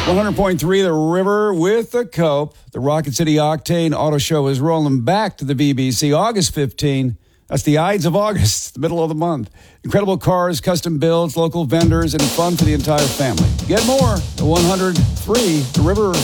100.3 The River with the Cope. The Rocket City Octane Auto Show is rolling back to the BBC August 15. That's the Ides of August, the middle of the month. Incredible cars, custom builds, local vendors, and fun for the entire family. Get more at 103 The River.